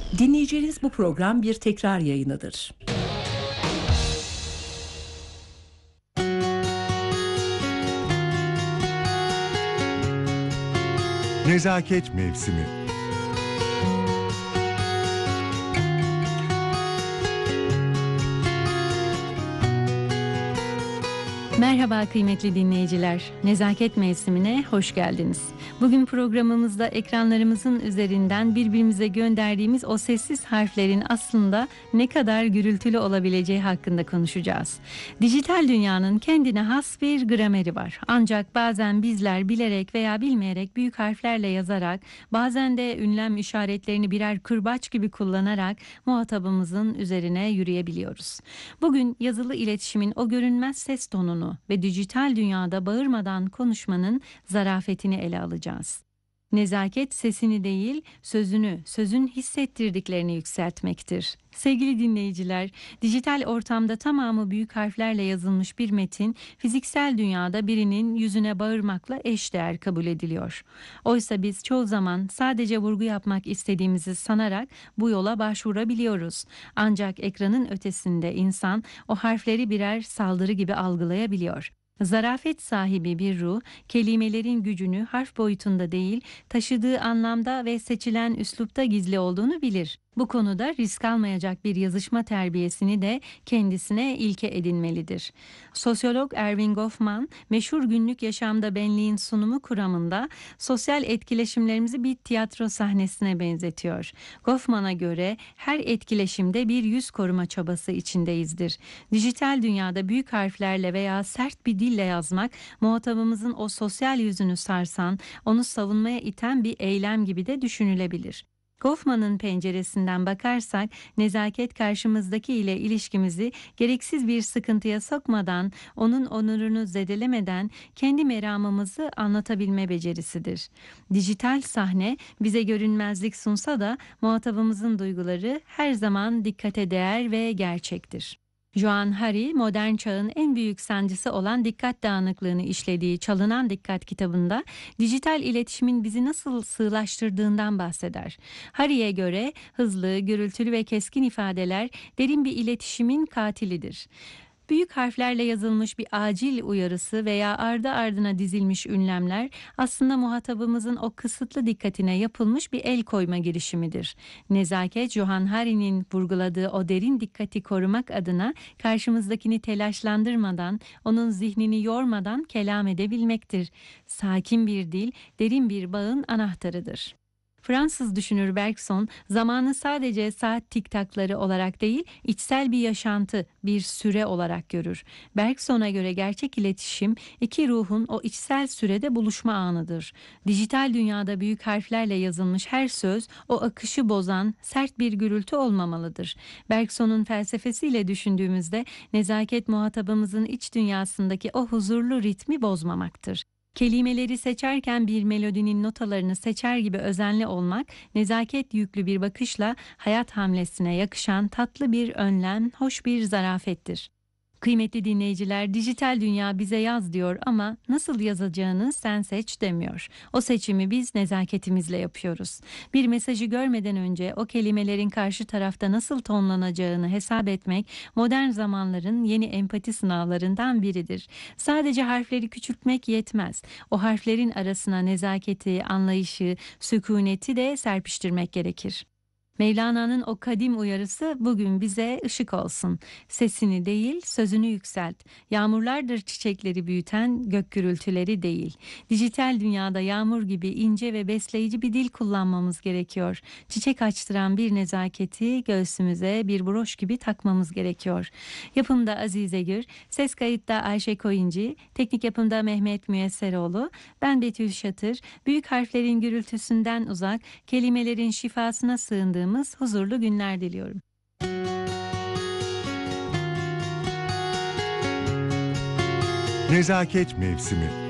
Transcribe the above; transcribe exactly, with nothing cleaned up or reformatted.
Dinleyeceğiniz bu program bir tekrar yayınıdır. Nezaket Mevsimi. Merhaba kıymetli dinleyiciler, Nezaket Mevsimi'ne hoş geldiniz. Bugün programımızda ekranlarımızın üzerinden birbirimize gönderdiğimiz o sessiz harflerin aslında ne kadar gürültülü olabileceği hakkında konuşacağız. Dijital dünyanın kendine has bir grameri var. Ancak bazen bizler bilerek veya bilmeyerek büyük harflerle yazarak, bazen de ünlem işaretlerini birer kırbaç gibi kullanarak muhatabımızın üzerine yürüyebiliyoruz. Bugün yazılı iletişimin o görünmez ses tonunu ve dijital dünyada bağırmadan konuşmanın zarafetini ele alacağız. Nezaket sesini değil, sözünü, sözün hissettirdiklerini yükseltmektir. Sevgili dinleyiciler, dijital ortamda tamamı büyük harflerle yazılmış bir metin, fiziksel dünyada birinin yüzüne bağırmakla eşdeğer kabul ediliyor. Oysa biz çoğu zaman sadece vurgu yapmak istediğimizi sanarak bu yola başvurabiliyoruz. Ancak ekranın ötesinde insan o harfleri birer saldırı gibi algılayabiliyor. Zarafet sahibi bir ruh, kelimelerin gücünü harf boyutunda değil, taşıdığı anlamda ve seçilen üslupta gizli olduğunu bilir. Bu konuda risk almayacak bir yazışma terbiyesini de kendisine ilke edinmelidir. Sosyolog Erving Goffman, meşhur günlük yaşamda benliğin sunumu kuramında sosyal etkileşimlerimizi bir tiyatro sahnesine benzetiyor. Goffman'a göre her etkileşimde bir yüz koruma çabası içindeyizdir. Dijital dünyada büyük harflerle veya sert bir dille yazmak, muhatabımızın o sosyal yüzünü sarsan, onu savunmaya iten bir eylem gibi de düşünülebilir. Goffman'ın penceresinden bakarsak, nezaket karşımızdaki ile ilişkimizi gereksiz bir sıkıntıya sokmadan, onun onurunu zedelemeden kendi meramımızı anlatabilme becerisidir. Dijital sahne bize görünmezlik sunsa da muhatabımızın duyguları her zaman dikkate değer ve gerçektir. Johann Hari, modern çağın en büyük sancısı olan dikkat dağınıklığını işlediği Çalınan Dikkat kitabında dijital iletişimin bizi nasıl sığlaştırdığından bahseder. Hari'ye göre hızlı, gürültülü ve keskin ifadeler derin bir iletişimin katilidir. Büyük harflerle yazılmış bir acil uyarısı veya ardı ardına dizilmiş ünlemler aslında muhatabımızın o kısıtlı dikkatine yapılmış bir el koyma girişimidir. Nezaket, Johann Hari'nin vurguladığı o derin dikkati korumak adına karşımızdakini telaşlandırmadan, onun zihnini yormadan kelam edebilmektir. Sakin bir dil, derin bir bağın anahtarıdır. Fransız düşünür Bergson, zamanı sadece saat tiktakları olarak değil, içsel bir yaşantı, bir süre olarak görür. Bergson'a göre gerçek iletişim, iki ruhun o içsel sürede buluşma anıdır. Dijital dünyada büyük harflerle yazılmış her söz, o akışı bozan, sert bir gürültü olmamalıdır. Bergson'un felsefesiyle düşündüğümüzde, nezaket muhatabımızın iç dünyasındaki o huzurlu ritmi bozmamaktır. Kelimeleri seçerken bir melodinin notalarını seçer gibi özenli olmak, nezaket yüklü bir bakışla hayat hamlesine yakışan tatlı bir önlem, hoş bir zarafettir. Kıymetli dinleyiciler, dijital dünya bize yaz diyor ama nasıl yazacağını sen seç demiyor. O seçimi biz nezaketimizle yapıyoruz. Bir mesajı görmeden önce o kelimelerin karşı tarafta nasıl tonlanacağını hesap etmek modern zamanların yeni empati sınavlarından biridir. Sadece harfleri küçültmek yetmez. O harflerin arasına nezaketi, anlayışı, sükuneti de serpiştirmek gerekir. Mevlana'nın o kadim uyarısı bugün bize ışık olsun. Sesini değil, sözünü yükselt. Yağmurlardır çiçekleri büyüten, gök gürültüleri değil. Dijital dünyada yağmur gibi ince ve besleyici bir dil kullanmamız gerekiyor. Çiçek açtıran bir nezaketi göğsümüze bir broş gibi takmamız gerekiyor. Yapımda Azize Gür, ses kayıtta Ayşe Koyuncu, teknik yapımda Mehmet Müyesseroğlu, ben Betül Şatır. Büyük harflerin gürültüsünden uzak, kelimelerin şifasına sığındığım huzurlu günler diliyorum. Nezaket Mevsimi.